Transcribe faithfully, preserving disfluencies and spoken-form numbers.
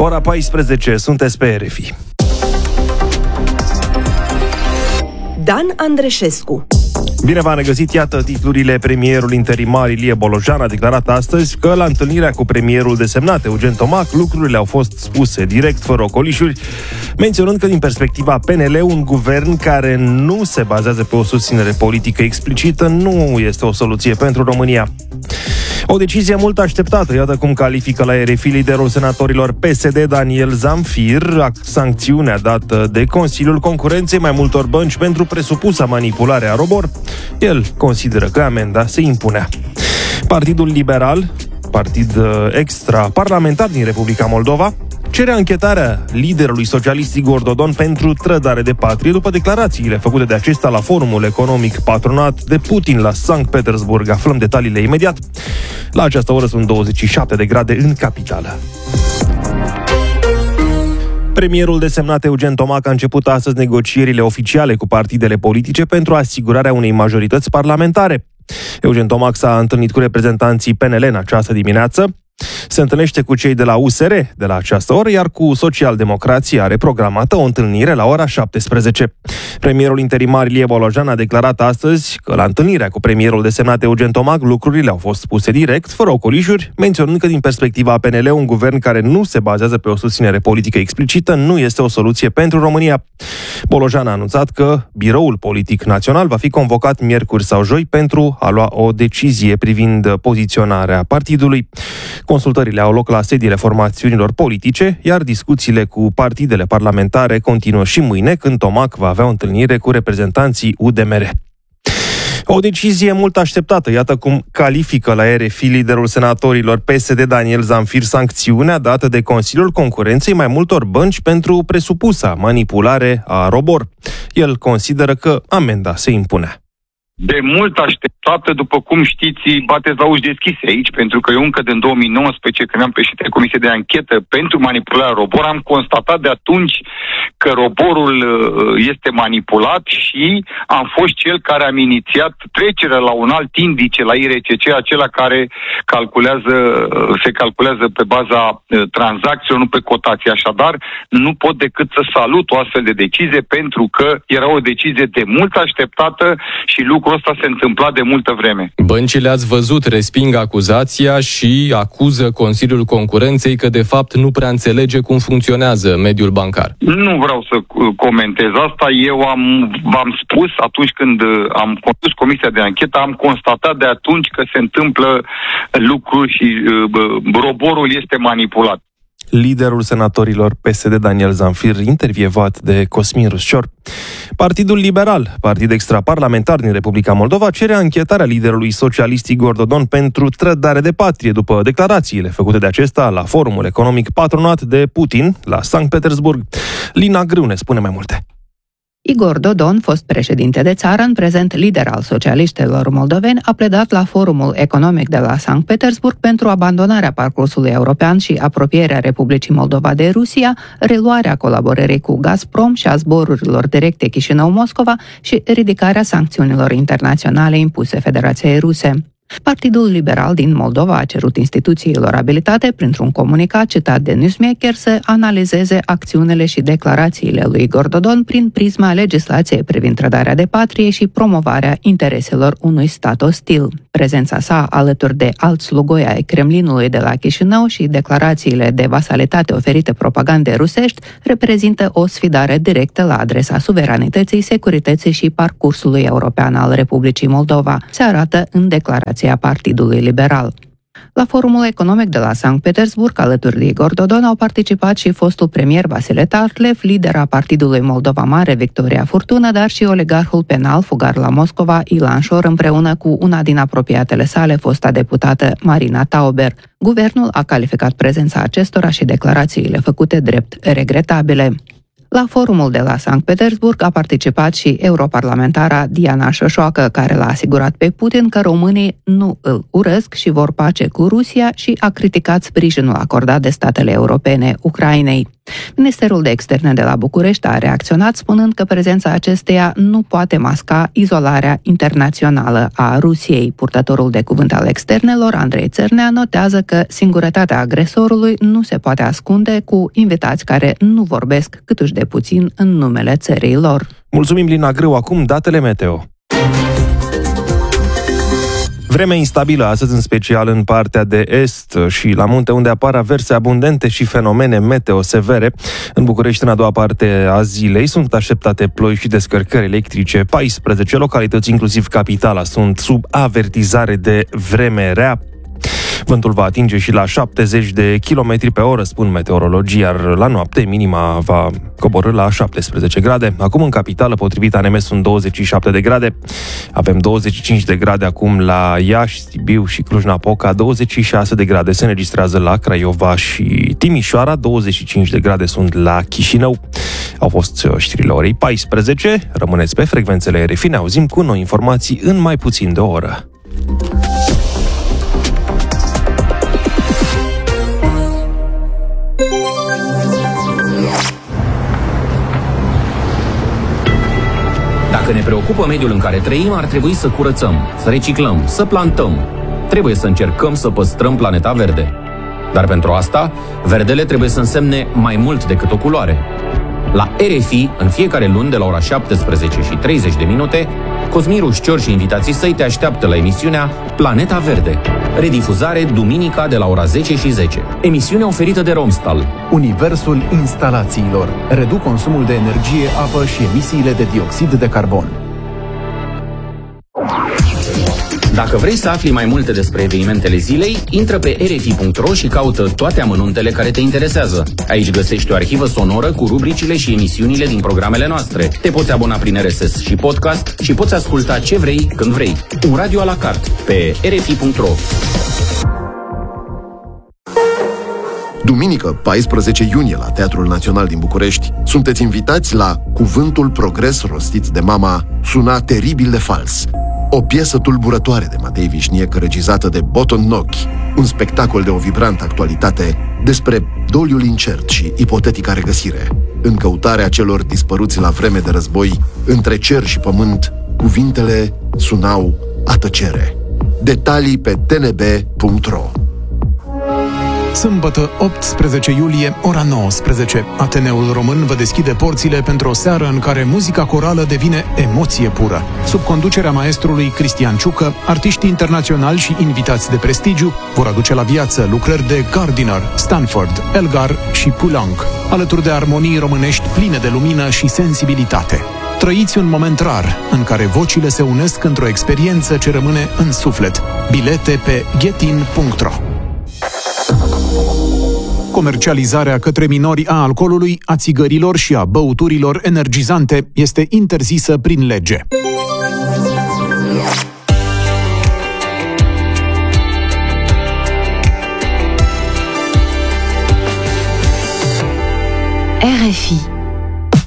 Ora paisprezece, sunteți pe R F I. Dan Andreșescu. Bine v-am regăsit, iată titlurile. Premierul interimar Ilie Bolojan a declarat astăzi că la întâlnirea cu premierul desemnat Eugen Tomac lucrurile au fost spuse direct, fără ocolișuri, menționând că din perspectiva P N L un guvern care nu se bazează pe o susținere politică explicită nu este o soluție pentru România. O decizie mult așteptată, iată cum califică la R F I liderul senatorilor P S D Daniel Zamfir sancțiunea dată de Consiliul Concurenței mai multor bănci pentru presupusa manipulare a ROBOR. El consideră că amenda se impunea. Partidul Liberal, partid extra-parlamentar din Republica Moldova, cere anchetarea liderului socialist Igor Dodon pentru trădare de patrie după declarațiile făcute de acesta la forumul economic patronat de Putin la Sankt Petersburg. Aflăm detaliile imediat. La această oră sunt douăzeci și șapte de grade în capitală. Premierul desemnat Eugen Tomac a început astăzi negocierile oficiale cu partidele politice pentru asigurarea unei majorități parlamentare. Eugen Tomac s-a întâlnit cu reprezentanții P N L în această dimineață. Se întâlnește cu cei de la U S R de la această oră, iar cu Social-Democrații are programată o întâlnire la ora șaptesprezece. Premierul interimar Ilie Bolojan a declarat astăzi că la întâlnirea cu premierul desemnat Eugen Tomac lucrurile au fost spuse direct, fără ocolișuri, menționând că din perspectiva P N L un guvern care nu se bazează pe o susținere politică explicită nu este o soluție pentru România. Bolojan a anunțat că Biroul Politic Național va fi convocat miercuri sau joi pentru a lua o decizie privind poziționarea partidului. Consultările au loc la sediile formațiunilor politice, iar discuțiile cu partidele parlamentare continuă și mâine, când Tomac va avea o întâlnire cu reprezentanții U D M R. O decizie mult așteptată, iată cum califică la R F I liderul senatorilor P S D Daniel Zamfir sancțiunea dată de Consiliul Concurenței mai multor bănci pentru presupusa manipulare a ROBOR. El consideră că amenda se impunea. De mult așteptată, după cum știți, bateți la uși deschise aici, pentru că eu încă din două mii nouăsprezece, când am președinte Comisie de Anchetă pentru manipularea ROBOR, am constatat de atunci că ROBOR-ul este manipulat și am fost cel care am inițiat trecerea la un alt indice, la I R C C, acela care calculează, se calculează pe baza tranzacțiilor, nu pe cotații. Așadar, nu pot decât să salut o astfel de decizie, pentru că era o decizie de mult așteptată și lucrul ăsta se întâmpla de multă vreme. Băncile, ați văzut, resping acuzația și acuză Consiliul Concurenței că de fapt nu prea înțelege cum funcționează mediul bancar. Nu vreau să comentez asta. Eu am, v-am spus atunci când am condus Comisia de Anchetă, am constatat de atunci că se întâmplă lucruri și uh, roborul este manipulat. Liderul senatorilor P S D Daniel Zamfir, intervievat de Cosmin Ruscior. Partidul Liberal, partid extraparlamentar din Republica Moldova, cere anchetarea liderului socialist Igor Dodon pentru trădare de patrie după declarațiile făcute de acesta la forumul economic patronat de Putin la Sankt Petersburg. Lina Grâu ne spune mai multe. Igor Dodon, fost președinte de țară, în prezent lider al socialiștilor moldoveni, a pledat la forumul economic de la Sankt Petersburg pentru abandonarea parcursului european și apropierea Republicii Moldova de Rusia, reluarea colaborării cu Gazprom și a zborurilor directe Chișinău-Moscova și ridicarea sancțiunilor internaționale impuse Federației Ruse. Partidul Liberal din Moldova a cerut instituțiilor abilitate, printr-un comunicat citat de Newsmaker, să analizeze acțiunile și declarațiile lui Igor Dodon prin prisma legislației privind trădarea de patrie și promovarea intereselor unui stat ostil. Prezența sa alături de alți slugoi ai Kremlinului de la Chișinău și declarațiile de vasalitate oferite propagandei rusești reprezintă o sfidare directă la adresa suveranității, securității și parcursului european al Republicii Moldova, se arată în declarația Partidului Liberal. La forumul economic de la Sankt Petersburg, alături de Igor Dodon, au participat și fostul premier Vasile Tartlev, lidera Partidului Moldova Mare Victoria Furtună, dar și oligarhul penal fugar la Moscova Ilan Șor, împreună cu una din apropiatele sale, fosta deputată Marina Tauber. Guvernul a calificat prezența acestora și declarațiile făcute drept regretabile. La forumul de la Sankt Petersburg a participat și europarlamentara Diana Șoșoacă, care l-a asigurat pe Putin că românii nu îl urăsc și vor pace cu Rusia și a criticat sprijinul acordat de statele europene Ucrainei. Ministerul de Externe de la București a reacționat spunând că prezența acesteia nu poate masca izolarea internațională a Rusiei. Purtătorul de cuvânt al externelor, Andrei Țărnea, notează că singurătatea agresorului nu se poate ascunde cu invitați care nu vorbesc câtuși de puțin în numele țării lor. Mulțumim, Lina Grâu. Acum datele meteo. Vreme instabilă astăzi, în special în partea de est și la munte, unde apar averse abundente și fenomene meteo severe. În București, în a doua parte a zilei, sunt așteptate ploi și descărcări electrice. paisprezece localități, inclusiv capitala, sunt sub avertizare de vreme rea. Vântul va atinge și la șaptezeci de kilometri pe oră, spun meteorologii, iar la noapte minima va coborî la șaptesprezece grade. Acum în capitală, potrivit A N M, sunt douăzeci și șapte de grade. Avem douăzeci și cinci de grade acum la Iași, Sibiu și Cluj-Napoca, douăzeci și șase de grade se înregistrează la Craiova și Timișoara, douăzeci și cinci de grade sunt la Chișinău. Au fost știrile orei paisprezece. Rămâneți pe frecvențele R F I, ne auzim cu noi informații în mai puțin de o oră. Dacă ne preocupă mediul în care trăim, ar trebui să curățăm, să reciclăm, să plantăm. Trebuie să încercăm să păstrăm planeta verde. Dar pentru asta, verdele trebuie să însemne mai mult decât o culoare. La R F I, în fiecare luni, de la ora șaptesprezece și treizeci de minute, Cosmin Rușcior și invitații săi te așteaptă la emisiunea Planeta Verde. Redifuzare duminica de la ora zece și zece. Emisiune oferită de Romstal. Universul instalațiilor. Reduc consumul de energie, apă și emisiile de dioxid de carbon. Dacă vrei să afli mai multe despre evenimentele zilei, intră pe r f i punct r o și caută toate amănuntele care te interesează. Aici găsești o arhivă sonoră cu rubricile și emisiunile din programele noastre. Te poți abona prin R S S și podcast și poți asculta ce vrei, când vrei. Un radio à la carte pe r f i punct r o. Duminică, paisprezece iunie, la Teatrul Național din București, sunteți invitați la Cuvântul Progres rostit de mama Suna teribil de fals. O piesă tulburătoare de Matei Vișniec, regizată de Boton Nochi, un spectacol de o vibrantă actualitate despre doliul incert și ipotetica regăsire. În căutarea celor dispăruți la vreme de război, între cer și pământ, cuvintele sunau a tăcere. Detalii pe t n b punct r o. Sâmbătă, optsprezece iulie, ora nouăsprezece. Ateneul Român vă deschide porțile pentru o seară în care muzica corală devine emoție pură. Sub conducerea maestrului Cristian Ciucă, artiștii internaționali și invitați de prestigiu vor aduce la viață lucrări de Gardiner, Stanford, Elgar și Poulenc, alături de armonii românești pline de lumină și sensibilitate. Trăiți un moment rar în care vocile se unesc într-o experiență ce rămâne în suflet. Bilete pe getin punct r o. Comercializarea către minori a alcoolului, a țigărilor și a băuturilor energizante este interzisă prin lege. R F I